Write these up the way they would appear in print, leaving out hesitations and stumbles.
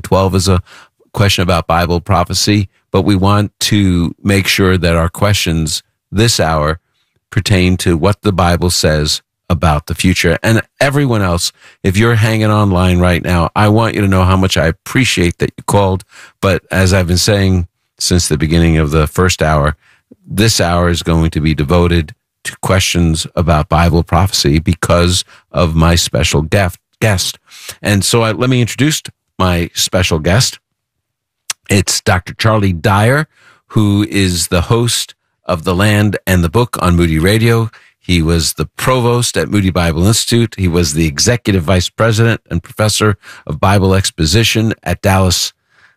line 12 is a question about Bible prophecy, but we want to make sure that our questions this hour pertain to what the Bible says about the future. And everyone else, if you're hanging online right now, I want you to know how much I appreciate that you called. But as I've been saying since the beginning of the first hour, this hour is going to be devoted to questions about Bible prophecy because of my special guest. And so let me introduce my special guest. It's Dr. Charlie Dyer, who is the host of The Land and the Book on Moody Radio. He was the provost at Moody Bible Institute. He was the executive vice president and professor of Bible exposition at Dallas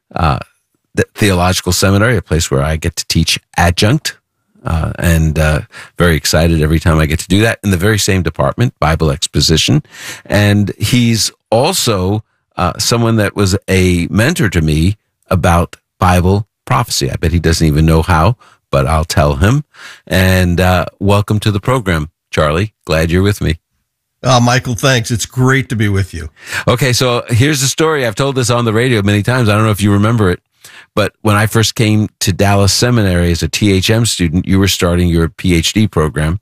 Theological Seminary, a place where I get to teach adjunct. And very excited every time I get to do that in the very same department, Bible exposition. And he's also someone that was a mentor to me about Bible prophecy. I bet he doesn't even know how, but I'll tell him. And welcome to the program, Charlie. Glad you're with me. Michael, thanks. It's great to be with you. Okay, so here's the story. I've told this on the radio many times. I don't know if you remember it, but when I first came to Dallas Seminary as a THM student, you were starting your PhD program,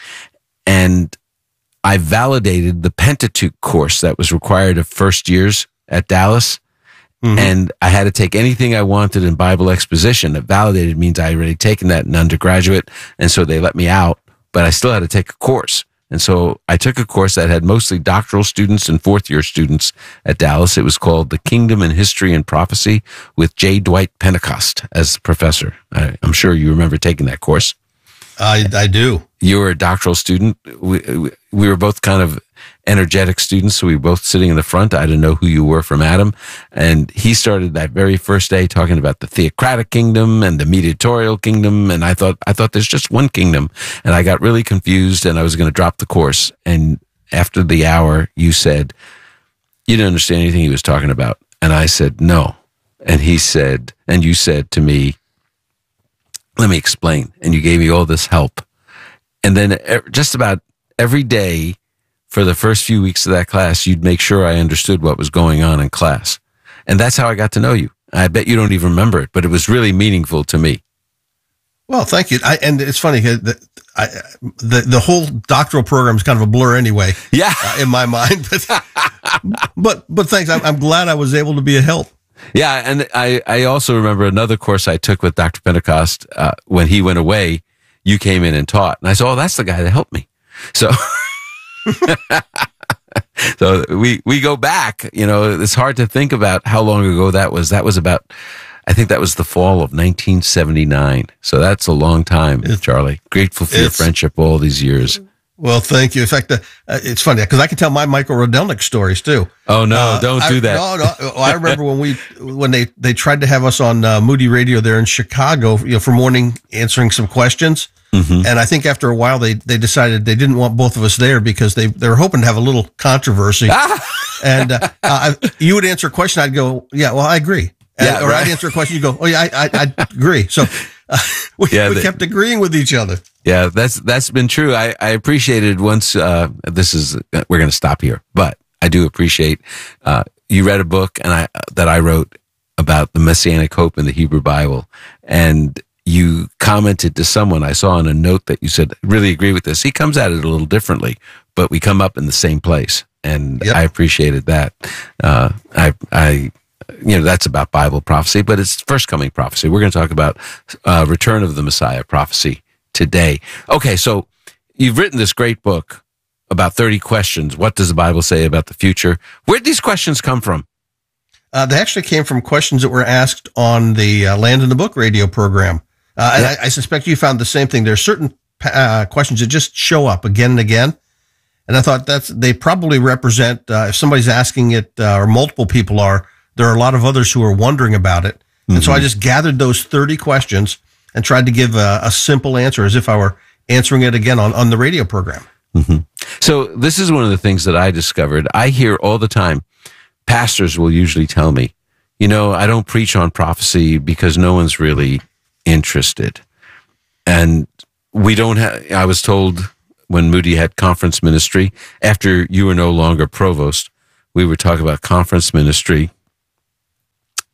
and I validated the Pentateuch course that was required of first years at Dallas. Mm-hmm. And I had to take anything I wanted in Bible exposition. That validated means I had already taken that in undergraduate, and so they let me out, but I still had to take a course. And so I took a course that had mostly doctoral students and fourth-year students at Dallas. It was called The Kingdom in History and Prophecy with J. Dwight Pentecost as the professor. I'm sure you remember taking that course. I do. You were a doctoral student. We were both kind of energetic students, so we were both sitting in the front. I didn't know who you were from Adam. And he started that very first day talking about the theocratic kingdom and the mediatorial kingdom. And I thought there's just one kingdom. And I got really confused, and I was going to drop the course. And after the hour, you said, you didn't understand anything he was talking about. And I said, no. And he said, and you said to me, let me explain. And you gave me all this help. And then just about every day for the first few weeks of that class, you'd make sure I understood what was going on in class. And that's how I got to know you. I bet you don't even remember it, but it was really meaningful to me. Well, thank you. And it's funny, the whole doctoral program is kind of a blur anyway. Yeah. In my mind. But thanks. I'm glad I was able to be a help. Yeah, and I also remember another course I took with Dr. Pentecost. When he went away, you came in and taught. And I said, oh, that's the guy that helped me. So so we go back. You know, it's hard to think about how long ago that was. That was about, I think that was the fall of 1979. So that's a long time, Charlie. Grateful for your friendship all these years. Well, thank you. In fact, it's funny because I can tell my Michael Rodelnik stories too. Oh no, don't do that. No, I remember when they tried to have us on Moody Radio there in Chicago, for morning answering some questions. Mm-hmm. And I think after a while they decided they didn't want both of us there because they were hoping to have a little controvery. And you would answer a question, I'd go, yeah, well, I agree. Yeah, I'd answer a question, you go, oh yeah, I agree. So we kept agreeing with each other. Yeah, that's been true. I appreciated once, we're going to stop here, but I do appreciate, you read a book that I wrote about the Messianic hope in the Hebrew Bible, and you commented to someone, I saw in a note that you said, really agree with this. He comes at it a little differently, but we come up in the same place. And yep. I appreciated that. That's about Bible prophecy, but it's first coming prophecy. We're going to talk about return of the Messiah prophecy today. Okay, so you've written this great book about 30 questions. What does the Bible say about the future? Where'd these questions come from? They actually came from questions that were asked on the Land in the Book radio program. And I suspect you found the same thing. There are certain questions that just show up again and again. And I thought they probably represent, if somebody's asking it, or multiple people are, there are a lot of others who are wondering about it. Mm-hmm. And so I just gathered those 30 questions and tried to give a simple answer as if I were answering it again on the radio program. Mm-hmm. So this is one of the things that I discovered. I hear all the time, pastors will usually tell me, I don't preach on prophecy because no one's really interested. And we don't have, I was told when Moody had conference ministry, after you were no longer provost, we would talk about conference ministry.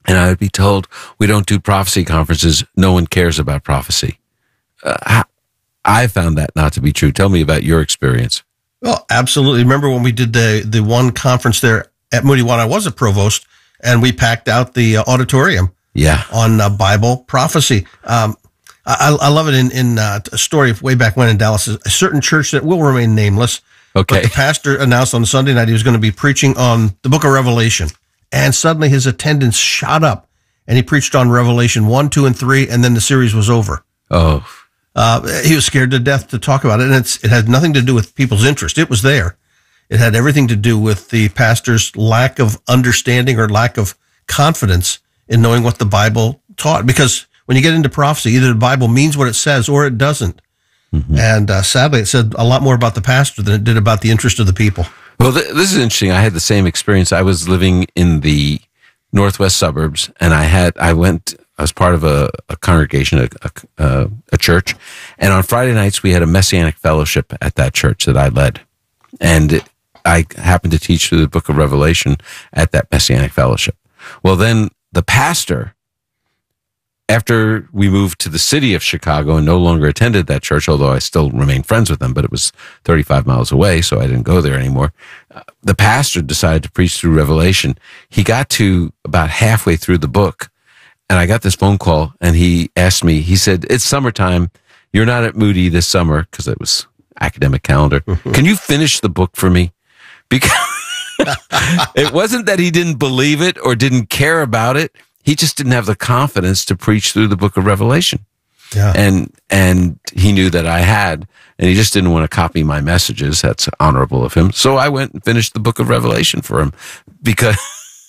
And I would be told, we don't do prophecy conferences. No one cares about prophecy. I found that not to be true. Tell me about your experience. Well, absolutely. Remember when we did the one conference there at Moody when I was a provost, and we packed out the auditorium on Bible prophecy. I love it in a story way back when in Dallas, a certain church that will remain nameless. Okay. But the pastor announced on Sunday night he was going to be preaching on the book of Revelation. And suddenly his attendance shot up, and he preached on Revelation 1, 2, and 3, and then the series was over. Oh. He was scared to death to talk about it, and it had nothing to do with people's interest. It was there. It had everything to do with the pastor's lack of understanding or lack of confidence in knowing what the Bible taught. Because when you get into prophecy, either the Bible means what it says or it doesn't. Mm-hmm. And sadly, it said a lot more about the pastor than it did about the interest of the people. Well, this is interesting. I had the same experience. I was living in the northwest suburbs, and I was part of a congregation, a church, and on Friday nights we had a Messianic fellowship at that church that I led, and I happened to teach through the book of Revelation at that Messianic fellowship. Well, then the pastor, after we moved to the city of Chicago and no longer attended that church, although I still remained friends with them, but it was 35 miles away, so I didn't go there anymore. The pastor decided to preach through Revelation. He got to about halfway through the book, and I got this phone call, and he asked me, he said, "It's summertime. You're not at Moody this summer," because it was academic calendar. "Can you finish the book for me?" Because it wasn't that he didn't believe it or didn't care about it. He just didn't have the confidence to preach through the book of Revelation. Yeah. And he knew that I had, and he just didn't want to copy my messages. That's honorable of him. So I went and finished the book of Revelation for him because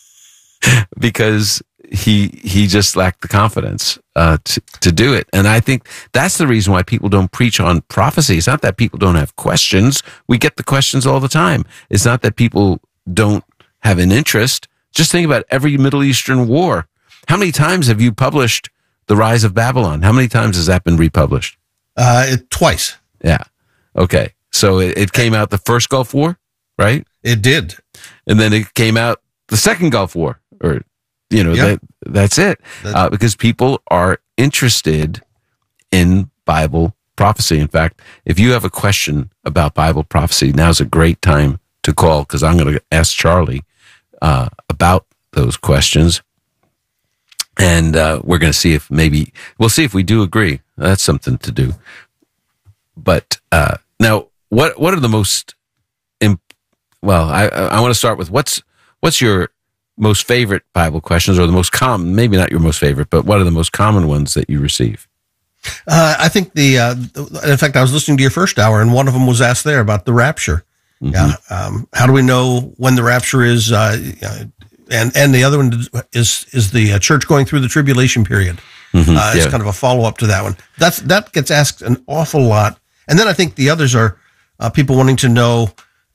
he just lacked the confidence to do it. And I think that's the reason why people don't preach on prophecy. It's not that people don't have questions. We get the questions all the time. It's not that people don't have an interest. Just think about every Middle Eastern war. How many times have you published The Rise of Babylon? How many times has that been republished? Twice. Yeah. Okay. So it came out the first Gulf War, right? It did. And then it came out the second Gulf War, or, that's it. Because people are interested in Bible prophecy. In fact, if you have a question about Bible prophecy, now's a great time to call, because I'm going to ask Charlie about those questions. And we're going to see if we'll see if we do agree. That's something to do. But now, what are the most? I want to start with what's your most favorite Bible questions, or the most common? Maybe not your most favorite, but what are the most common ones that you receive? I think in fact, I was listening to your first hour, and one of them was asked there about the rapture. Mm-hmm. Yeah. How do we know when the rapture is? And the other one is the church going through the tribulation period. Mm-hmm. It's kind of a follow-up to that one. That gets asked an awful lot. And then I think the others are people wanting to know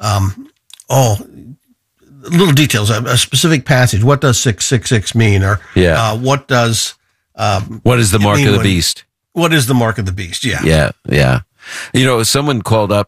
little details, a specific passage. What does 666 mean? Or what is the mark of the beast? What is the mark of the beast? Yeah. Someone called up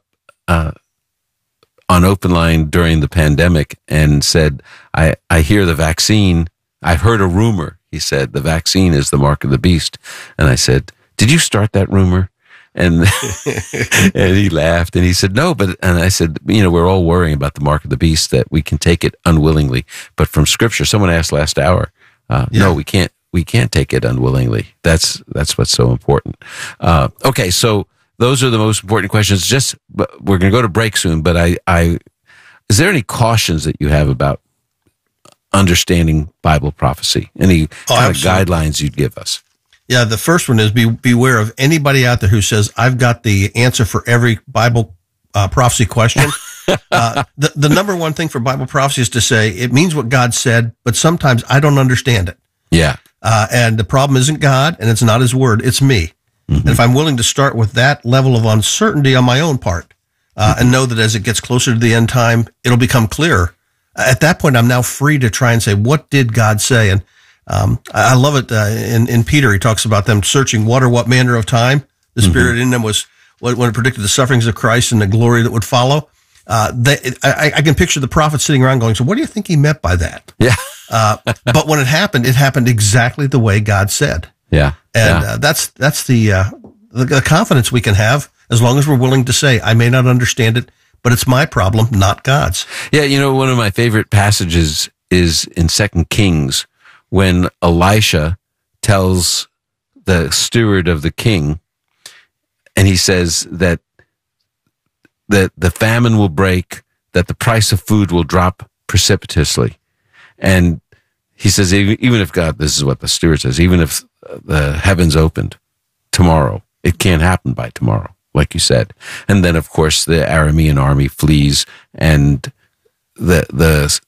on Open Line during the pandemic and said, I hear the vaccine. I've heard a rumor. He said, the vaccine is the mark of the beast. And I said, did you start that rumor? And and he laughed and he said, no, and I said, we're all worrying about the mark of the beast, that we can take it unwillingly. But from Scripture, someone asked last hour, no, we can't take it unwillingly. That's what's so important. Okay. So those are the most important questions. We're going to go to break soon, but is there any cautions that you have about understanding Bible prophecy? Any kind of guidelines you'd give us? Yeah, the first one is beware of anybody out there who says, I've got the answer for every Bible prophecy question. The number one thing for Bible prophecy is to say, it means what God said, but sometimes I don't understand it. Yeah. And the problem isn't God, and it's not His Word, it's me. Mm-hmm. And if I'm willing to start with that level of uncertainty on my own part, and know that as it gets closer to the end time, it'll become clearer. At that point, I'm now free to try and say, what did God say? And I love it. In Peter, he talks about them searching what manner of time the Spirit in them was when it predicted the sufferings of Christ and the glory that would follow. I can picture the prophet sitting around going, so what do you think he meant by that? Yeah. But when it happened exactly the way God said. Yeah. And that's the confidence we can have as long as we're willing to say, I may not understand it, but it's my problem, not God's. Yeah. You know, one of my favorite passages is in 2 Kings when Elisha tells the steward of the king, and he says that the famine will break, that the price of food will drop precipitously. And he says, even if God, this is what the steward says, even if the heavens opened tomorrow, it can't happen by tomorrow, like you said. And then, of course, the Aramean army flees, and the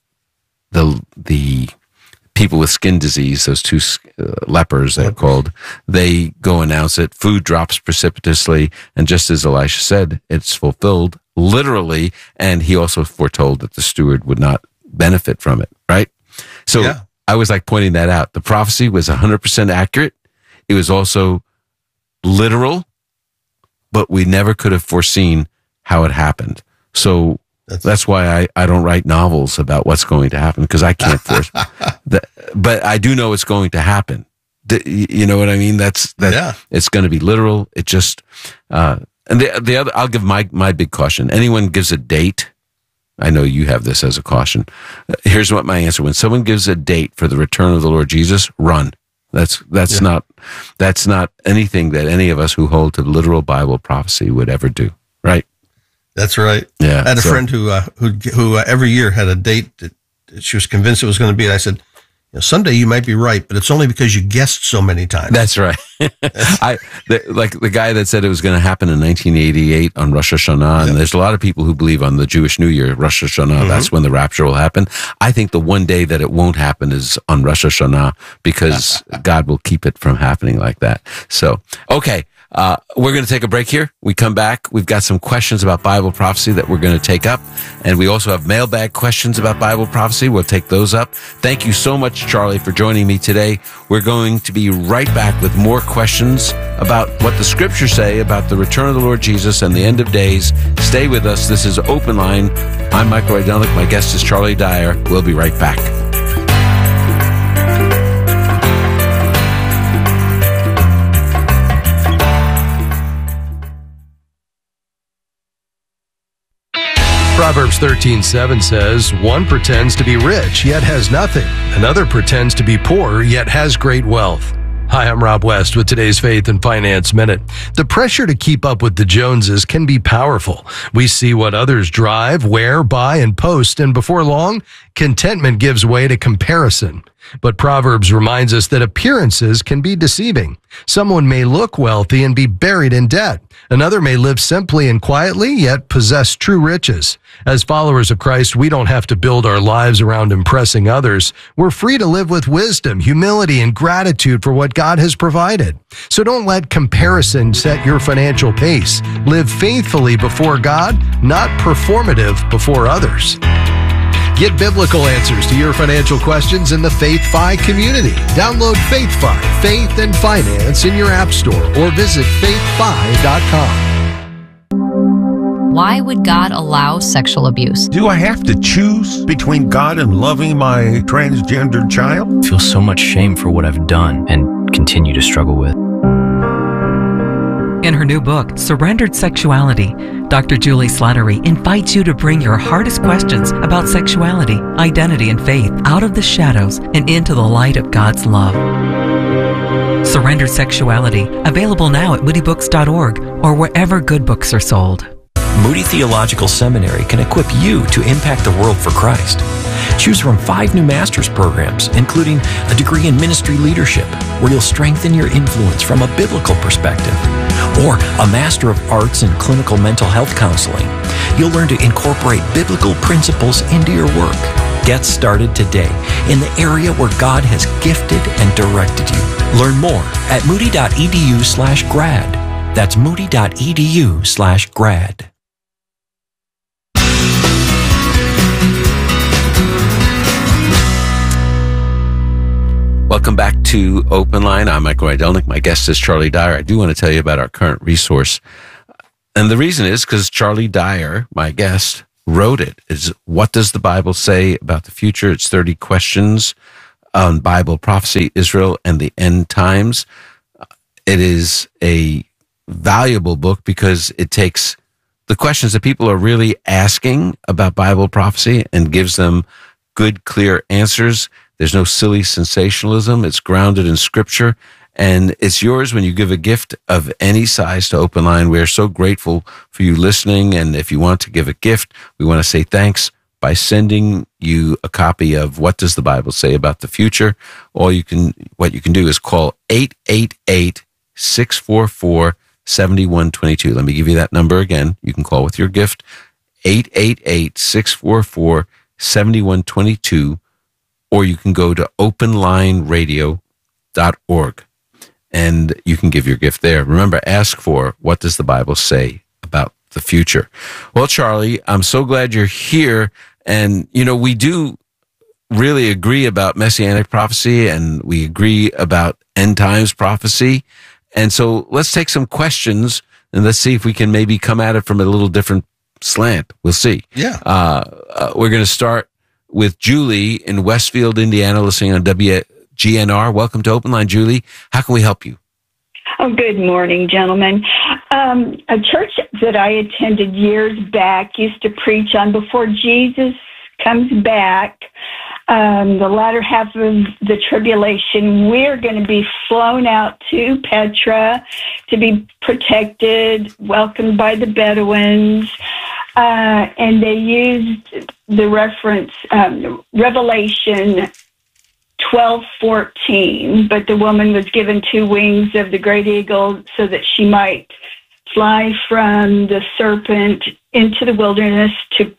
people with skin disease, those two lepers, they're called, they go announce it. Food drops precipitously. And just as Elisha said, it's fulfilled literally. And he also foretold that the steward would not benefit from it, right? So yeah. I was like pointing that out. The prophecy was 100% accurate. It was also literal, but we never could have foreseen how it happened. So that's why I don't write novels about what's going to happen, because I can't force that. But I do know it's going to happen. You know what I mean? Yeah. It's going to be literal. It just, and the other, I'll give my big caution. Anyone gives a date, I know you have this as a caution. Here's what my answer. When someone gives a date for the return of the Lord Jesus, run. That's not anything that any of us who hold to literal Bible prophecy would ever do. Right? That's right. Yeah. I had a friend who every year had a date that she was convinced it was going to be. And I said, someday you might be right, but it's only because you guessed so many times. That's right. Like the guy that said it was going to happen in 1988 on Rosh Hashanah, and there's a lot of people who believe on the Jewish New Year, Rosh Hashanah, that's when the rapture will happen. I think the one day that it won't happen is on Rosh Hashanah, because God will keep it from happening like that. So, okay. We're going to take a break here. We come back. We've got some questions about Bible prophecy that we're going to take up. And we also have mailbag questions about Bible prophecy. We'll take those up. Thank you so much, Charlie, for joining me today. We're going to be right back with more questions about what the scriptures say about the return of the Lord Jesus and the end of days. Stay with us. This is Open Line. I'm Michael Rydelnik. My guest is Charlie Dyer. We'll be right back. Proverbs 13:7 says, "One pretends to be rich, yet has nothing. Another pretends to be poor, yet has great wealth." Hi, I'm Rob West with today's Faith and Finance Minute. The pressure to keep up with the Joneses can be powerful. We see what others drive, wear, buy, and post, and before long, contentment gives way to comparison. But Proverbs reminds us that appearances can be deceiving. Someone may look wealthy and be buried in debt. Another may live simply and quietly, yet possess true riches. As followers of Christ, we don't have to build our lives around impressing others. We're free to live with wisdom, humility, and gratitude for what God has provided. So don't let comparison set your financial pace. Live faithfully before God, not performative before others. Get biblical answers to your financial questions in the FaithFi community. Download FaithFi, Faith and Finance, in your app store or visit faithfi.com. Why would God allow sexual abuse? Do I have to choose between God and loving my transgendered child? I feel so much shame for what I've done and continue to struggle with. In her new book, Surrendered Sexuality, Dr. Julie Slattery invites you to bring your hardest questions about sexuality, identity, and faith out of the shadows and into the light of God's love. Surrendered Sexuality, available now at moodybooks.org or wherever good books are sold. Moody Theological Seminary can equip you to impact the world for Christ. Choose from 5 new master's programs, including a degree in ministry leadership, where you'll strengthen your influence from a biblical perspective, or a Master of Arts in clinical mental health counseling. You'll learn to incorporate biblical principles into your work. Get started today in the area where God has gifted and directed you. Learn more at moody.edu/grad. That's moody.edu/grad. Welcome back to Open Line. I'm Michael Rydelnik. My guest is Charlie Dyer. I do want to tell you about our current resource. And the reason is because Charlie Dyer, my guest, wrote it. It's What Does the Bible Say About the Future? It's 30 questions on Bible prophecy, Israel, and the end times. It is a valuable book because it takes the questions that people are really asking about Bible prophecy and gives them good, clear answers. There's no silly sensationalism. It's grounded in Scripture, and it's yours when you give a gift of any size to Open Line. We are so grateful for you listening, and if you want to give a gift, we want to say thanks by sending you a copy of What Does the Bible Say About the Future? What you can do is call 888-644-7122. Let me give you that number again. You can call with your gift, 888-644-7122, or you can go to openlineradio.org and you can give your gift there. Remember, ask for What Does the Bible Say About the Future? Well, Charlie, I'm so glad you're here. And, we do really agree about Messianic prophecy, and we agree about end times prophecy. And so let's take some questions and let's see if we can maybe come at it from a little different slant. We'll see. Yeah. We're going to start with Julie in Westfield, Indiana, listening on WGNR. Welcome to Open Line, Julie. How can we help you? Oh, good morning, gentlemen. A church that I attended years back used to preach on before Jesus comes back, the latter half of the tribulation, we're going to be flown out to Petra to be protected, welcomed by the Bedouins. And they used the reference, Revelation 12:14, but the woman was given 2 wings of the great eagle so that she might fly from the serpent into the wilderness to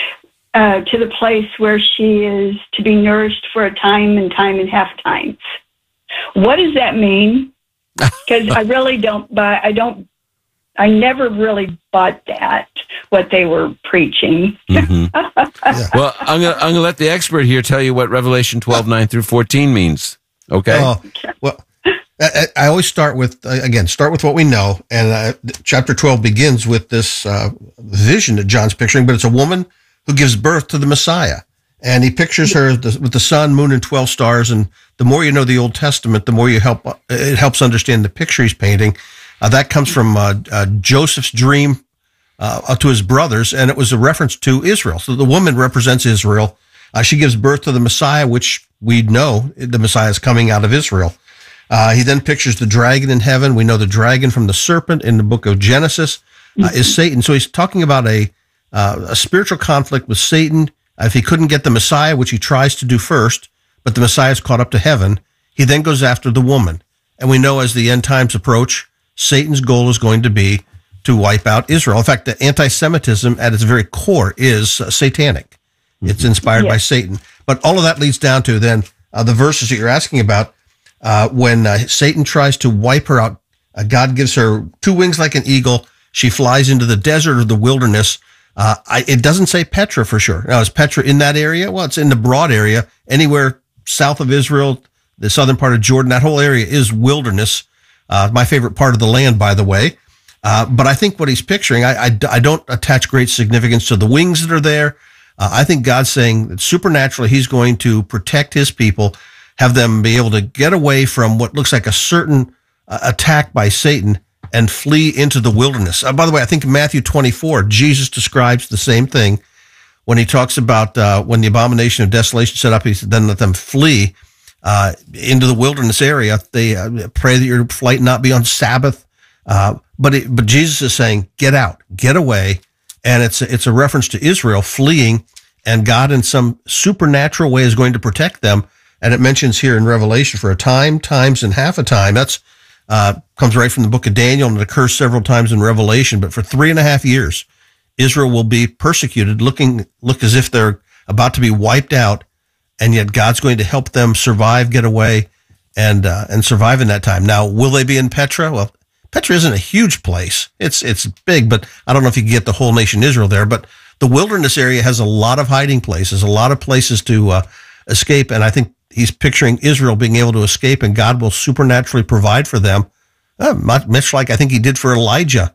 the place where she is to be nourished for a time and half times. What does that mean? Because I really don't buy. I never really bought that, what they were preaching. Mm-hmm. Yeah. Well, I'm gonna let the expert here tell you what Revelation 12:9-14 means. Okay. Well, I always start with what we know, and chapter 12 begins with this vision that John's picturing, but it's a woman who gives birth to the Messiah, and he pictures her with the sun, moon, and 12 stars. And the more you know the Old Testament, the more it helps understand the picture he's painting. That comes from Joseph's dream to his brothers, and it was a reference to Israel. So the woman represents Israel. She gives birth to the Messiah, which we know the Messiah is coming out of Israel. He then pictures the dragon in heaven. We know the dragon from the serpent in the book of Genesis is Satan. So he's talking about a spiritual conflict with Satan. If he couldn't get the Messiah, which he tries to do first, but the Messiah is caught up to heaven, he then goes after the woman. And we know as the end times approach, Satan's goal is going to be to wipe out Israel. In fact, the anti-Semitism at its very core is satanic. It's inspired by Satan. But all of that leads down to then the verses that you're asking about. When Satan tries to wipe her out, God gives her 2 wings like an eagle. She flies into the desert or the wilderness. It doesn't say Petra for sure. Now, is Petra in that area? Well, it's in the broad area. Anywhere south of Israel, the southern part of Jordan, that whole area is wilderness. My favorite part of the land, by the way. But I think what he's picturing, I don't attach great significance to the wings that are there. I think God's saying that supernaturally he's going to protect his people, have them be able to get away from what looks like a certain attack by Satan and flee into the wilderness. By the way, I think in Matthew 24, Jesus describes the same thing when he talks about when the abomination of desolation set up. He said, then let them flee into the wilderness area. They pray that your flight not be on Sabbath. But Jesus is saying, get out, get away. And it's a reference to Israel fleeing, and God in some supernatural way is going to protect them. And it mentions here in Revelation for a time, times, and half a time. That's comes right from the book of Daniel, and it occurs several times in Revelation. But for 3.5 years, Israel will be persecuted, look as if they're about to be wiped out, and yet God's going to help them survive, get away, and survive in that time. Now, will they be in Petra? Well, Petra isn't a huge place. It's big, but I don't know if you can get the whole nation Israel there. But the wilderness area has a lot of hiding places, a lot of places to escape, and I think he's picturing Israel being able to escape, and God will supernaturally provide for them, much like I think he did for Elijah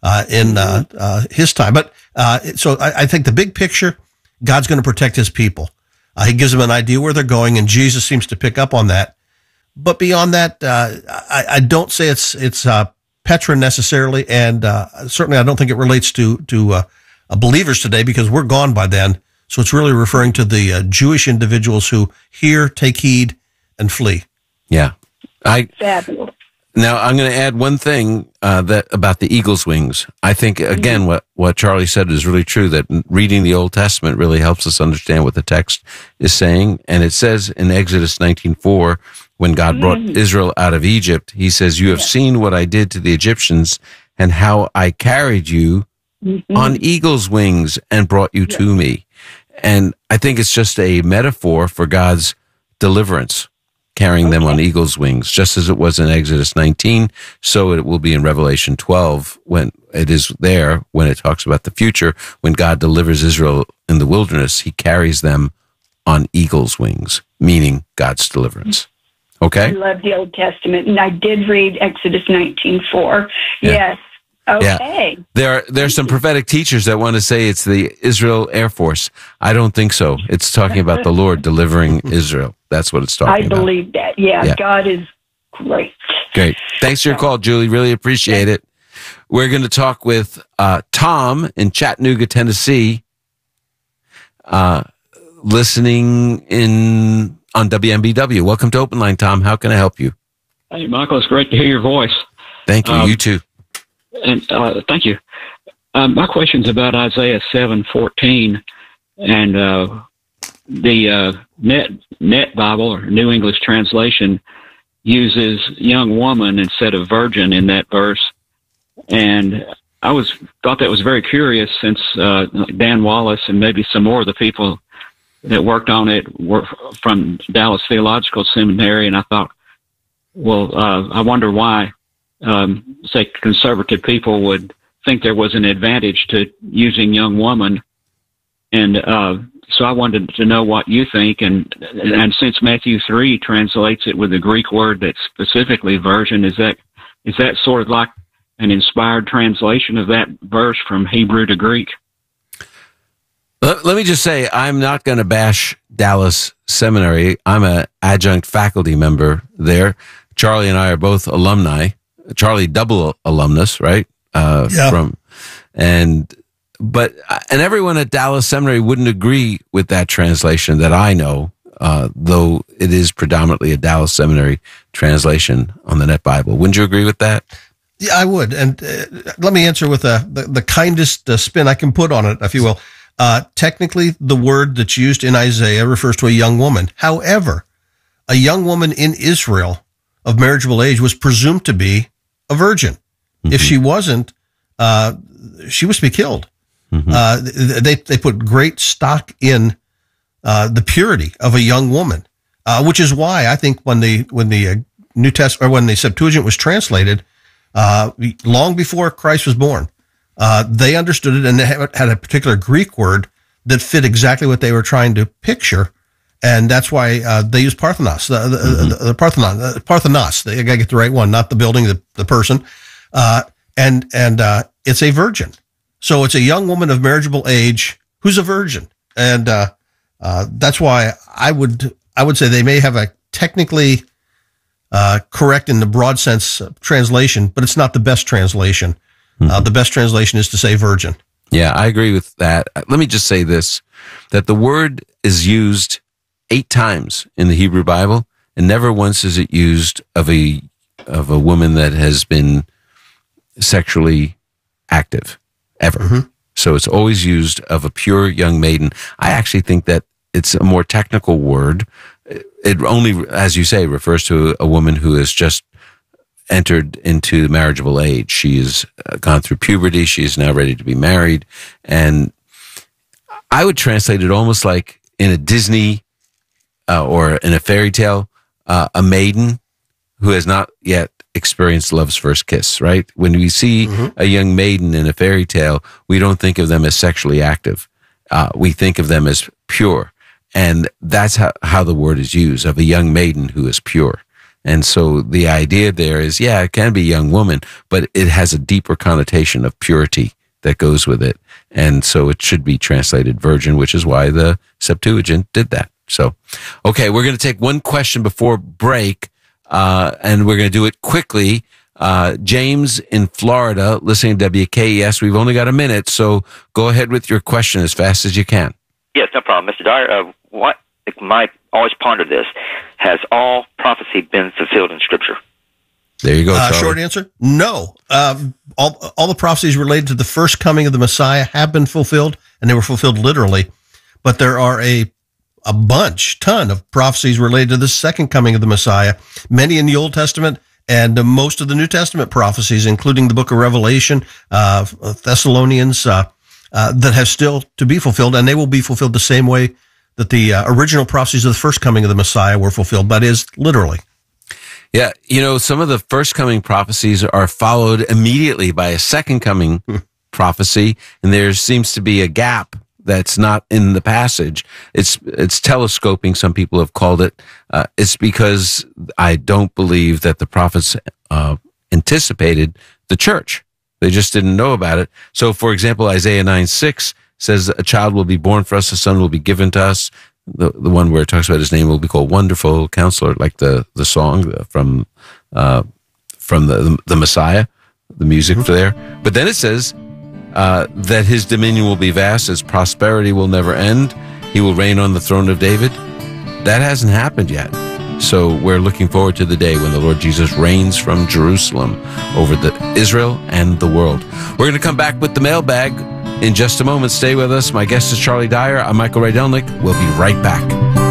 in his time. But so I think the big picture, God's going to protect his people. He gives them an idea where they're going, and Jesus seems to pick up on that. But beyond that, I don't say it's Petra necessarily, and certainly I don't think it relates to believers today, because we're gone by then. So it's really referring to the Jewish individuals who hear, take heed, and flee. Yeah. Fabulous. Now, I'm going to add one thing that about the eagle's wings. I think, again, what Charlie said is really true, that reading the Old Testament really helps us understand what the text is saying. And it says in Exodus 19:4, when God brought Israel out of Egypt, he says, "You have seen what I did to the Egyptians and how I carried you on eagle's wings and brought you to me." And I think it's just a metaphor for God's deliverance, carrying them on eagle's wings, just as it was in Exodus 19, so it will be in Revelation 12, when it is there, when it talks about the future, when God delivers Israel in the wilderness, he carries them on eagle's wings, meaning God's deliverance. Okay? I love the Old Testament, and I did read Exodus 19:4. Yes. Okay. Yeah. There's some prophetic teachers that want to say it's the Israel Air Force. I don't think so. It's talking about the Lord delivering Israel. That's what it's talking about. I believe that. Yeah, God is great. Great. Thanks for your call, Julie. Really appreciate it. We're going to talk with Tom in Chattanooga, Tennessee, listening in on WMBW. Welcome to Open Line, Tom. How can I help you? Hey, Michael. It's great to hear your voice. Thank you. You too. And thank you. My question's about Isaiah 7:14, and the Net Bible, or New English Translation, uses young woman instead of virgin in that verse. And I thought that was very curious, since Dan Wallace and maybe some more of the people that worked on it were from Dallas Theological Seminary, and I thought, well, I wonder why. Say conservative people would think there was an advantage to using young woman. And so I wanted to know what you think. And since Matthew 3 translates it with a Greek word that's specifically virgin, is that sort of like an inspired translation of that verse from Hebrew to Greek? Let me just say, I'm not going to bash Dallas Seminary. I'm an adjunct faculty member there. Charlie and I are both alumni. Charlie, double alumnus, right? And everyone at Dallas Seminary wouldn't agree with that translation that I know, though it is predominantly a Dallas Seminary translation on the Net Bible. Wouldn't you agree with that? Yeah, I would. And let me answer with the kindest spin I can put on it, if you will. Technically, the word that's used in Isaiah refers to a young woman. However, a young woman in Israel of marriageable age was presumed to be a virgin. If she wasn't, she was to be killed. They put great stock in the purity of a young woman, which is why I think when the New Testament, or when the Septuagint was translated, long before Christ was born, they understood it, and they had a particular Greek word that fit exactly what they were trying to picture. And that's why they use Parthenos, the Parthenon, Parthenos. I gotta get the right one, not the building, the person. And it's a virgin. So it's a young woman of marriageable age who's a virgin. And that's why I would say they may have a technically correct in the broad sense translation, but it's not the best translation. The best translation is to say virgin. Yeah, I agree with that. Let me just say this, that the word is used 8 times in the Hebrew Bible, and never once is it used of a woman that has been sexually active, ever. So it's always used of a pure young maiden. I actually think that it's a more technical word. It only, as you say, refers to a woman who has just entered into marriageable age. She has gone through puberty. She is now ready to be married. And I would translate it almost like in a Disney or in a fairy tale, a maiden who has not yet experienced love's first kiss, right? When we see a young maiden in a fairy tale, we don't think of them as sexually active. We think of them as pure. And that's how the word is used, of a young maiden who is pure. And so the idea there is, yeah, it can be young woman, but it has a deeper connotation of purity that goes with it. And so it should be translated virgin, which is why the Septuagint did that. So, okay, we're going to take one question before break, and we're going to do it quickly. James in Florida, listening to WKES. We've only got a minute, so go ahead with your question as fast as you can. Yes, no problem. Mr. Dyer, I always ponder this. Has all prophecy been fulfilled in Scripture? There you go, Charlie. Short answer, no. All the prophecies related to the first coming of the Messiah have been fulfilled, and they were fulfilled literally. But there are a ton of prophecies related to the second coming of the Messiah, many in the Old Testament and most of the New Testament prophecies, including the book of Revelation, Thessalonians, that have still to be fulfilled, and they will be fulfilled the same way that the original prophecies of the first coming of the Messiah were fulfilled, that is, literally. Yeah, some of the first coming prophecies are followed immediately by a second coming prophecy, and there seems to be a gap that's not in the passage. It's telescoping, some people have called it. It's because I don't believe that the prophets anticipated the church. They just didn't know about it. So, for example, Isaiah 9:6 says, a child will be born for us, a son will be given to us. The one where it talks about his name will be called Wonderful Counselor, like the song from the Messiah, the music for there. But then it says that his dominion will be vast, his prosperity will never end. He will reign on the throne of David. That hasn't happened yet. So we're looking forward to the day when the Lord Jesus reigns from Jerusalem over Israel and the world. We're going to come back with the mailbag in just a moment. Stay with us. My guest is Charlie Dyer. I'm Michael Rydelnik. We'll be right back.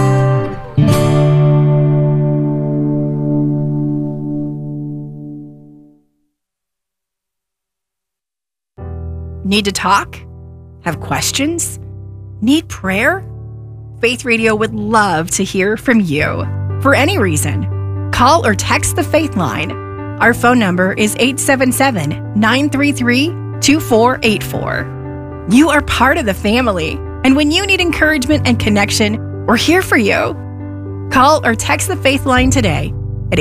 Need to talk? Have questions? Need prayer? Faith Radio would love to hear from you. For any reason, call or text the Faith Line. Our phone number is 877-933-2484. You are part of the family, and when you need encouragement and connection, we're here for you. Call or text the Faith Line today at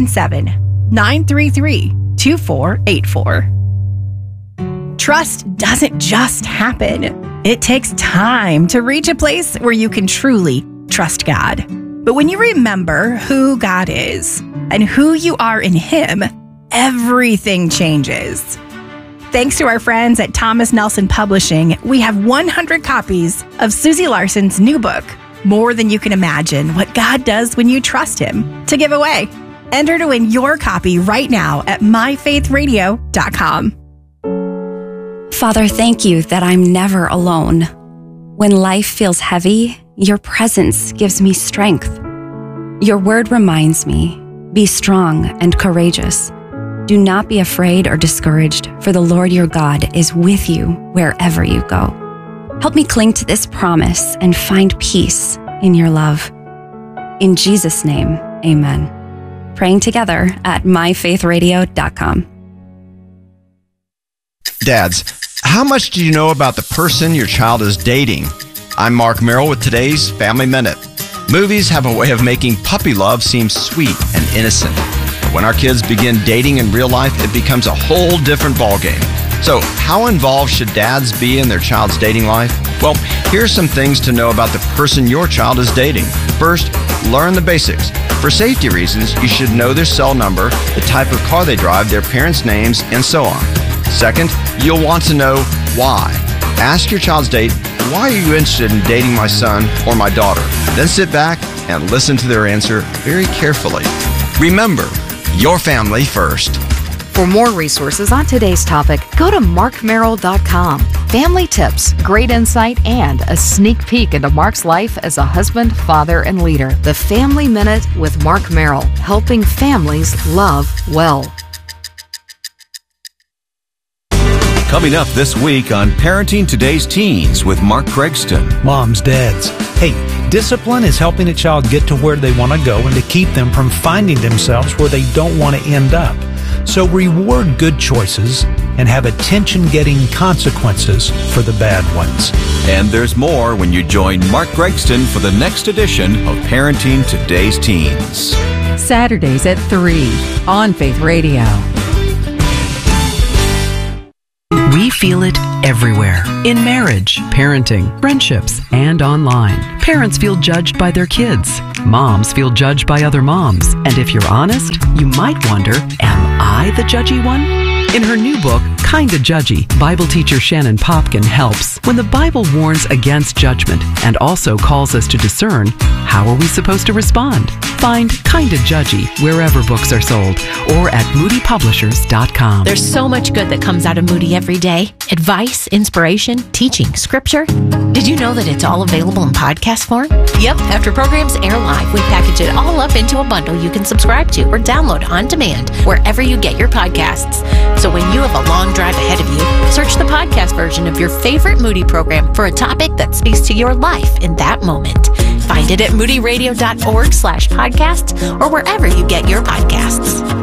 877-933-2484. Trust doesn't just happen. It takes time to reach a place where you can truly trust God. But when you remember who God is and who you are in Him, everything changes. Thanks to our friends at Thomas Nelson Publishing, we have 100 copies of Susie Larson's new book, More Than You Can Imagine, What God Does When You Trust Him, to give away. Enter to win your copy right now at myfaithradio.com. Father, thank you that I'm never alone. When life feels heavy, your presence gives me strength. Your word reminds me, be strong and courageous. Do not be afraid or discouraged, for the Lord your God is with you wherever you go. Help me cling to this promise and find peace in your love. In Jesus' name, amen. Praying together at myfaithradio.com. Dads, how much do you know about the person your child is dating? I'm Mark Merrill with today's Family Minute. Movies have a way of making puppy love seem sweet and innocent. But when our kids begin dating in real life, it becomes a whole different ballgame. So, how involved should dads be in their child's dating life? Well, here's some things to know about the person your child is dating. First, learn the basics. For safety reasons, you should know their cell number, the type of car they drive, their parents' names, and so on. Second, you'll want to know why. Ask your child's date, why are you interested in dating my son or my daughter? Then sit back and listen to their answer very carefully. Remember, your family first. For more resources on today's topic, go to markmerrill.com. Family tips, great insight, and a sneak peek into Mark's life as a husband, father, and leader. The Family Minute with Mark Merrill, helping families love well. Coming up this week on Parenting Today's Teens with Mark Craigston. Moms, dads, hey, discipline is helping a child get to where they want to go and to keep them from finding themselves where they don't want to end up. So reward good choices, and have attention-getting consequences for the bad ones. And there's more when you join Mark Gregston for the next edition of Parenting Today's Teens. Saturdays at 3 on Faith Radio. We feel it everywhere. In marriage, parenting, friendships, and online. Parents feel judged by their kids. Moms feel judged by other moms. And if you're honest, you might wonder, am I the judgy one? In her new book, Kinda Judgy, Bible teacher Shannon Popkin helps. When the Bible warns against judgment and also calls us to discern, how are we supposed to respond? Find Kinda Judgy wherever books are sold or at moodypublishers.com. There's so much good that comes out of Moody every day. Advice, inspiration, teaching, scripture. Did you know that it's all available in podcast form? Yep, after programs air live, we package it all up into a bundle you can subscribe to or download on demand wherever you get your podcasts. So when you have a long drive ahead of you, search the podcast version of your favorite Moody program for a topic that speaks to your life in that moment. Find it at moodyradio.org/podcast or wherever you get your podcasts.